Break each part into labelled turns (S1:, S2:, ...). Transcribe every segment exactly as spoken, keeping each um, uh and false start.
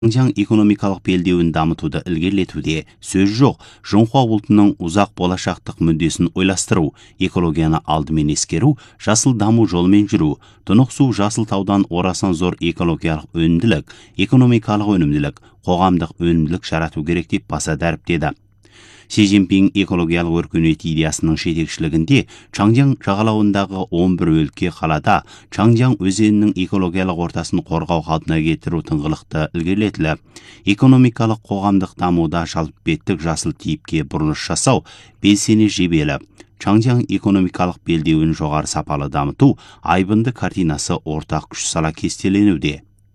S1: Чаңжаң экономикалық белдеуін дамытуды ілгерілетуде сөз жоқ. Жоңхуа ұлтының ұзақ болашақтық мүддесін ойластыру, экологияны алдымен ескеру, жасыл даму жолымен жүру, тұнық су жасыл таудан орасан зор экологиялық өнімділік, экономикалық өнімділік, қоғамдық өнімділік жарату керек деп баса дәріптеді. Си Цзиньпин экологиялық өркениет идеясының жетекшілігінде Чаңжаң жағалауындағы он бір өлке қалада Чаңжаң өзенінің экологиялық ортасын қорғау қалпына келтіру тыңғылықты ілгерілетіліп, экономикалық қоғамдық дамуда жалпы беттік жасыл типке бұрылыс жасау белсене жебелі. Чаңжаң экономикалық белдеуін жоғары сапалы дамыту айбынды картинасы ортақ күш сала кестеленуде.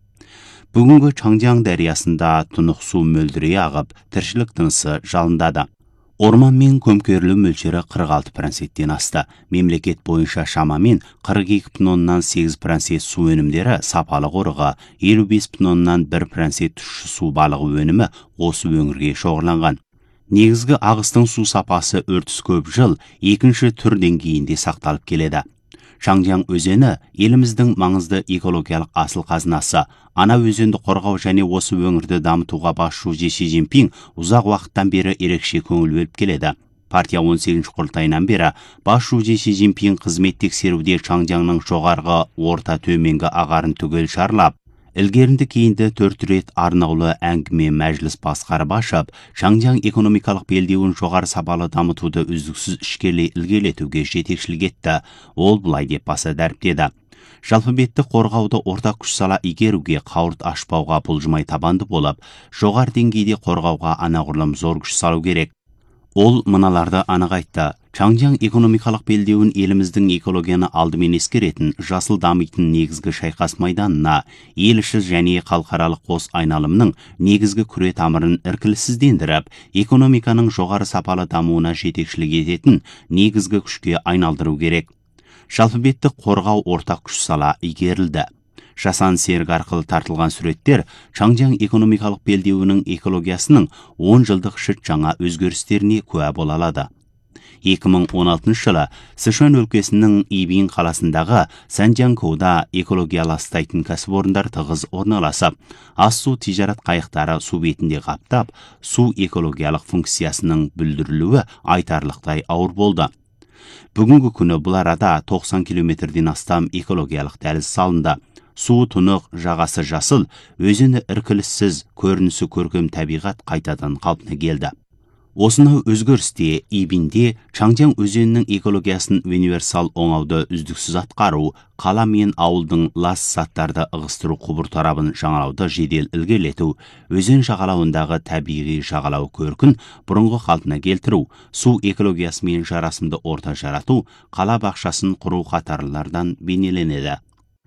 S1: Бүгінгі Чаңжаң дариясында тұнық су мөлдірей ағып, тіршілік тынысы жалындады. Орман мен көмкерілу мөлшері қырық алты проценттен асты. Мемлекет бойынша шамамен қырық екі бүтін оннан сегіз процент су өнімдері сапалы қорығы, елу бес бүтін оннан бір процент тұщы су балығы өнімі осы өңірге шоғырланған. Негізгі ағыстың су сапасы үрдіс көп жыл екінші түр деңгейінде сақталып келеді. Чаңжаң өзені еліміздің маңызды экологиялық асыл қазынасы. Ана өзенді қорғау және осы өңірді дамытуға басшысы Си Цзиньпин ұзақ уақыттан бері ерекше көңіл бөліп келеді. Партия он сегізінші құрылтайынан бері басшысы Си Цзиньпин қызмет тексеруде Чаңжаңның жоғарғы, орта, төменгі ағарын түгел шарлап, ілгерінді кейінді төрт рет арнаулы әңгіме мәжіліс басқарып ашып, Чаңжаң экономикалық белдеуін жоғары сапалы дамытуды үздіксіз ішкерлей ілгерілетуге жетекшілік етті. Ол бұлай деп баса дәріптеді. Жалпы бетті қорғауды ортақ күш сала игеруге, қауырт ашпауға бұлжымай табанды болып, жоғары деңгейде қорғауға анағұрлым зор күш салу керек. Ол мыналарды анық айтты. Чаңжаң экономикалық белдеуін еліміздің экологияны алдымен ескеретін жасыл дамитын негізгі шайқас майданына, ел іші және халықаралық қос айналымның негізгі күре тамырын іркіліссіздендіріп, экономиканың жоғары сапалы дамуына жетекшілік ететін негізгі күшке айналдыру керек. Жалпы бетті қорғау ортақ күш сала игерілді. Жасан серік арқылы тартылған суреттер Чаңжаң экономикалық белдеуінің экологиясының он жылдық шыт жаңа өзгерістеріне куә бола алады. екі мың он алтыншы жылы Сычуань өлкесінің Ибин қаласындағы Санжанкоуда экология ластайтын кәсіпорындар тығыз орналасып, ас су тижарат қайықтары су бетінде қаптап, су экологиялық функциясының бүлдірілуі айтарлықтай ауыр болды. Бүгінгі күні бұл арада тоқсан километрден астам экологиялық дәліз салынды. Су тұнық, жағасы жасыл, өзені іркіліссіз, көрінісі көркем табиғат қайтадан қалпына келді. Осынау өзгерісте Ибинде Чаңжаң өзенінің экологиясын универсал оңауды үздіксіз атқару, қала мен ауылдың лас заттарды ығыстыру құбыр тарабын жаңалауды жедел ілгерілету, өзен жағалауындағы табиғи жағалау көркін бұрынғы қалпына келтіру, су экологиясымен жарасымды орта жарату, қала бақшасын құру қатарлардан бейнеленеді.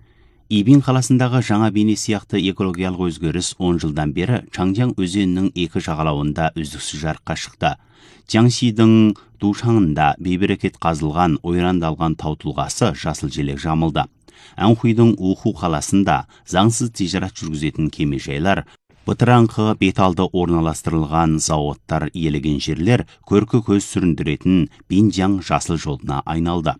S1: Ибин қаласындағы жаңа бейне сияқты экологиялық өзгеріс он жылдан бері Чаңжаң өзенінің екі жағалауында үздіксіз жарыққа шықты. Jiangxiдің Душаңында бейберекет қазылған, ойрандалған тау тұлғасы жасыл желек жамылды. Анхуйдың Уху қаласында заңсыз тижарат жүргізетін кемежайлар, бытыраңқы беталды орналастырылған зауыттар иелеген жерлер көркі көз сүріндіретін Бинжаң жасыл жолына айналды.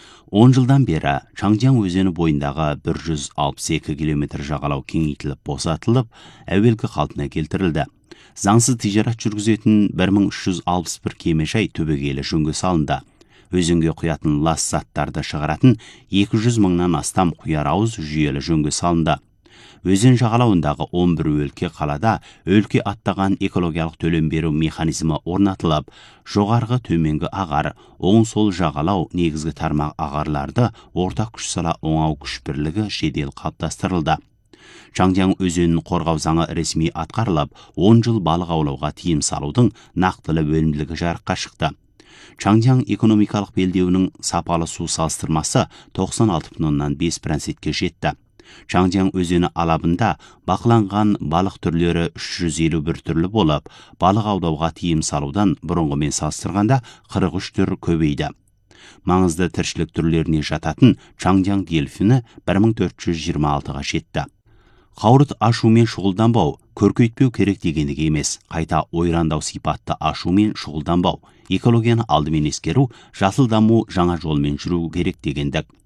S1: он жылдан бері Чаңжаң өзені бойындағы бір жүз алпыс екі километр жағалау кеңейтіліп босатылып, әуелгі қалпына келтірілді. Заңсыз тижарат жүргізетін бір мың үш жүз алпыс бір кемежай түбегейлі жөнге салынды. Өзенге құятын лас заттарды шығаратын екі жүз мыңнан астам құяр ауыз жүйелі жөнге салынды. Өзен жағалауындағы он бір өлке қалада өлке аттаған экологиялық төлем беру механизмі орнатылып, жоғарғы төменгі ағар, оң сол жағалау негізгі тармақ ағарларды ортақ күш сала оңау күш бірлігі жедел қалыптастырылды. Чаңжаң өзенін қорғау заңы ресми атқарылып, он жыл балық аулауға тыйым салудың нақтылы өнімділігі жарыққа шықты. Чаңжаң экономикалық белдеуінің сапалы су салыстырмасы тоқсан алты бүтін оннан бес процентке жетті. Чаңжаң өзені алабында бақыланған балық түрлері үш жүз елу бір түрлі болып, балық аулауға тыйым салудан бұрынғымен салыстырғанда қырық үш түр көбейді. Маңызды тіршілік түрлеріне жататын Чаңжаң дельфині бір мың төрт жүз жиырма алтыға жетті. Қауырт ашумен шұғылданбау, көркейтпеу керек дегендігі емес, қайта ойрандау сипатты ашумен шұғылданбау, экологияны алдымен ескеру, жасыл даму жаңа жолмен жүру керек дегендік.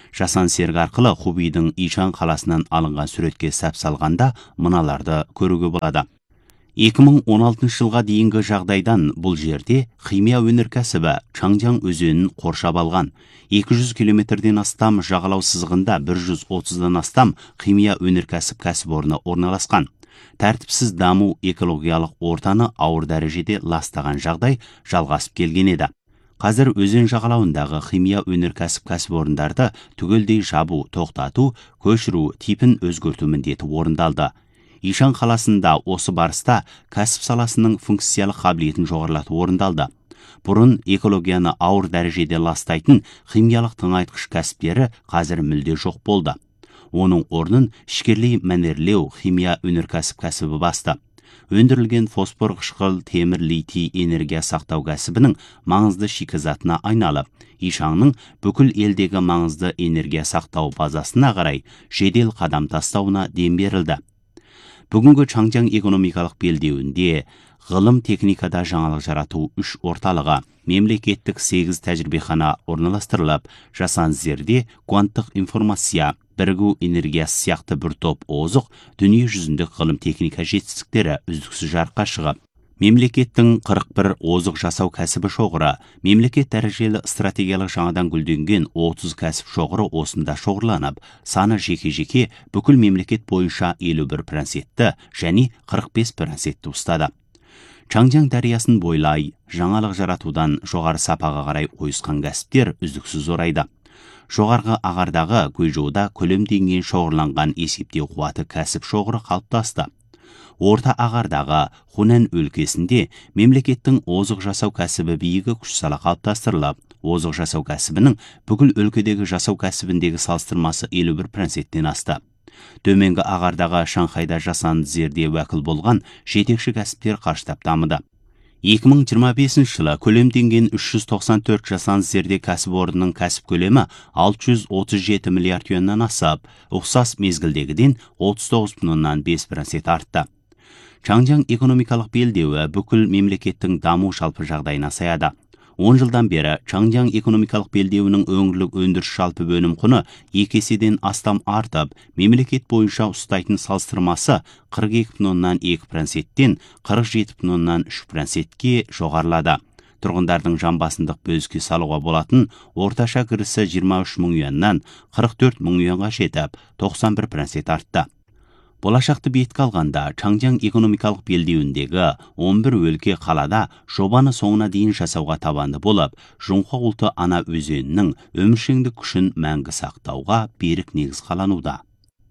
S1: Жасан серік арқылы Хубейдің Ишан қаласынан алынған суретке сәп салғанда мыналарды көруге болады. екі мың он алтыншы жылға дейінгі жағдайдан бұл жерде химия өнеркәсібі Чаңжаң өзенін қоршап алған. екі жүз километрден астам жағалау сызығында бір жүз отыздан астам химия өнеркәсіп кәсіпорны орналасқан. Тәртіпсіз даму экологиялық ортаны ауыр дәрежеде ластаған жағдай жалғасып келген еді. Қазір өзен жағалауындағы химия өнеркәсіп кәсіпорындарды түгелдей жабу, тоқтату, көшіру, типін өзгерту міндеті орындалды. Ишан қаласында осы барыста кәсіп саласының функциялық қабілетін жоғарылату орындалды. Бұрын экологияны ауыр дәрежеде ластайтын химиялық тыңайтқыш кәсіптері қазір мүлде жоқ болды. Оның орнын ішкерлей мәнерлеу химия өнеркәсіп кәсібі басты. Өндірілген фосфор, қышқыл, темір, литий энергия сақтау кәсібінің маңызды шикізатына айналып, Ишанның бүкіл елдегі маңызды энергия сақтау базасына қарай жедел қадам тастауына дем берілді. Бүгінгі Чаңжаң экономикалық белдеуінде ғылым техникада жаңалық жарату үш орталығы, мемлекеттік сегіз тәжірибехана орналастырылып, Жасан зерде кванттық информация, бірігу энергиясы сияқты бір топ озық дүние жүзіндік ғылым техника жетістіктері үздіксіз жарыққа шығып, мемлекеттің қырық бір озық жасау кәсібі шоғыры, мемлекет дәрежелі стратегиялық жаңадан гүлденген отыз кәсіп шоғыры осында шоғырланып, саны жеке-жеке бүкіл мемлекет бойынша елу бір процентті және қырық бес процентті ұстады. Чаңжаң дариясын бойлай, жаңалық жаратудан жоғары сапаға қарай ойысқан кәсіптер үздіксіз орайды. Жоғарғы ағардағы Гуйжоуда көлем деңгейін шоғырланған есептеу қуаты кәсіп шоғыры қалыптасты. Орта ағардағы Хунан өлкесінде мемлекеттің озық жасау кәсібі биігі күш сала қалыптастырылып, озық жасау кәсібінің бүкіл өлкедегі жасау кәсібіндегі салыстырмасы елу бір проценттен асты. Төменгі ағардағы Шанхайда Жасан зерде уәкіл болған жетекші кәсіптер қарыштап дамыды. екі мың жиырма бесінші жылы көлемденген үш жүз тоқсан төрт Жасан зерде кәсіпорнының кәсіп көлемі алты жүз отыз жеті миллиард юаннан асып, ұқсас мезгілдегіден отыз тоғыз бүтін оннан бес процент артты. Чаңжаң экономикалық белдеуі бүкіл мемлекеттің даму жалпы жағдайына саяды. он жылдан бері Чаңжаң экономикалық белдеуінің өңірлік өндіріс жалпы бөлім құны екі еседен астам артып, мемлекет бойынша ұстайтын салыстырмасы қырық екі бүтін оннан екі проценттен қырық жеті бүтін оннан үш процентке жоғарылады. Тұрғындардың жан басындық бөліске салуға болатын орташа кірісі жиырма үш мың юаннан қырық төрт мың юанға жетіп, тоқсан бір процент артты. Болашақты бетке алғанда, Чаңжаң экономикалық белдеуіндегі он бір өлке қалада жобаны соңына дейін жасауға табанды болып, Жоңхуа ұлты ана өзенінің өміршеңдік күшін мәңгі сақтауға берік негіз қалануда.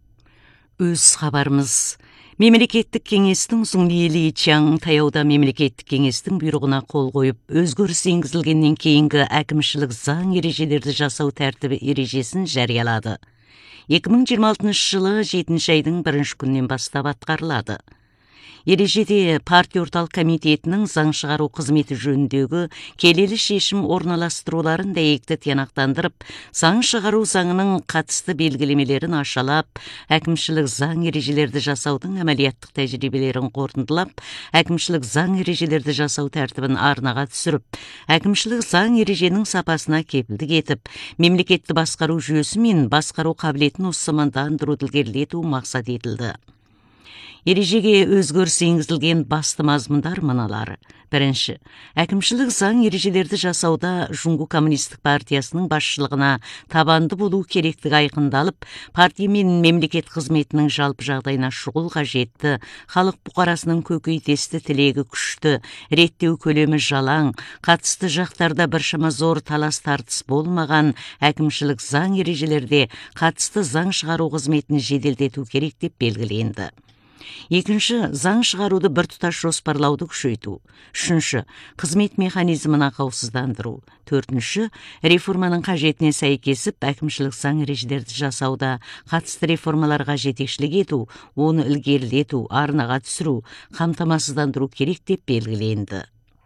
S2: Өз хабарымыз. Мемлекеттік кеңестің Зуңли Чаң таяуда мемлекеттік кеңестің бұйрығына қол қойып, өзгеріс енгізілгеннен кейінгі әкімшілік заң ережелерді жасау тәртібі ережесін жариялады. екі мың жиырма алтыншы жылы жетінші айдың бірінші күннен бастап атқарылады. Ережеде партия орталық комитетінің заң шығару қызметі жөніндегі келелі шешім орналастыруларын дәйекті тиянақтандырып, заң шығару заңының қатысты белгілемелерін ашалап, әкімшілік заң ережелерді жасаудың әмәлияттық тәжірибелерін қорытындылап, әкімшілік заң ережелерді жасау тәртібін арнаға түсіріп, әкімшілік заң ереженің сапасына кепілдік етіп, мемлекетті басқару жүйесі мен басқару қабілетін ұсымындандыруды ілгерілету мақсат етілді. Ережеге өзгеріс енгізілген басты мазмұндар мыналары. Бірінші, әкімшілік заң ережелерді жасауда Жұңгу коммунистік партиясының басшылығына табанды болу керектігі айқындалып, партия мен мемлекет қызметінің жалпы жағдайына шұғыл қажетті, халық бұқарасының көкейтесті тілегі күшті, реттеу көлемі жалаң, қатысты жақтарда біршама зор талас тартыс болмаған әкімшілік заң ережелерде қатысты заң шығару қызметін жеделдету керек деп белгіленді. Екінші, заң шығаруды біртұтас жоспарлауды күшейту. Үшінші, қызмет механизмін ақаусыздандыру. Төртінші, реформаның қажетіне сәйкесіп әкімшілік заң ережелерді жасауда қатысты реформаларға жетекшілік ету, оны ілгерілету, арнаға түсіру, қамтамасыздандыру керек деп белгіленді.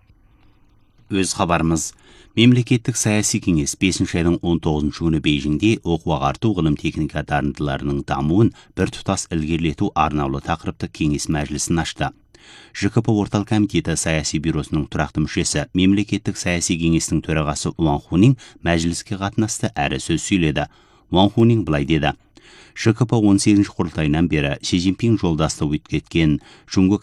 S1: Өз хабарымыз. Мемлекеттік саяси кеңес бесінші айдың он тоғызыншы күні Бейжіңде оқу-ағарту ғылым техника дарындыларының дамуын біртұтас ілгерілету арнаулы тақырыпты кеңес мәжілісін ашты. ЖКП орталық комитеті саяси бюросының тұрақты мүшесі, мемлекеттік саяси кеңестің төрағасы Уан Хунин мәжіліске қатынасты әрі сөз сөйледі. Ван Хунинг былай деді. ШКП он сегізінші құрылтайынан бері Си Цзиньпин жолдасты өткеткен 중국